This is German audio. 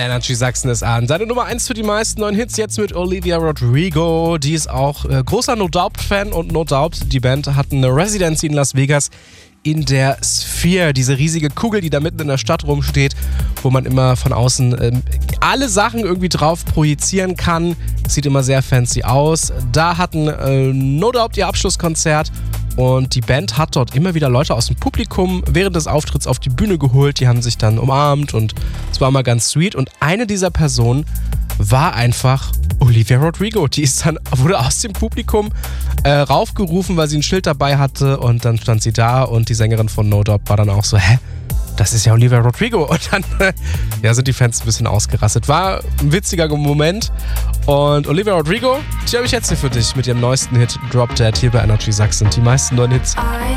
Energy Sachsen ist an. Seine Nummer 1 für die meisten neuen Hits jetzt mit Olivia Rodrigo. Die ist auch großer No Doubt-Fan und No Doubt, die Band hatten eine Residency in Las Vegas in der Sphere. Diese riesige Kugel, die da mitten in der Stadt rumsteht, wo man immer von außen alle Sachen irgendwie drauf projizieren kann. Sieht immer sehr fancy aus. Da hatten No Doubt ihr Abschlusskonzert. Und die Band hat dort immer wieder Leute aus dem Publikum während des Auftritts auf die Bühne geholt. Die haben sich dann umarmt und es war mal ganz sweet. Und eine dieser Personen war einfach Olivia Rodrigo. Die wurde aus dem Publikum raufgerufen, weil sie ein Schild dabei hatte. Und dann stand sie da und die Sängerin von No Doubt war dann auch so, hä? Das ist ja Olivia Rodrigo. Und dann sind die Fans ein bisschen ausgerastet. War ein witziger Moment. Und Olivia Rodrigo, die habe ich jetzt hier für dich mit ihrem neuesten Hit Drop Dead hier bei Energy Sachsen. Die meisten neuen Hits.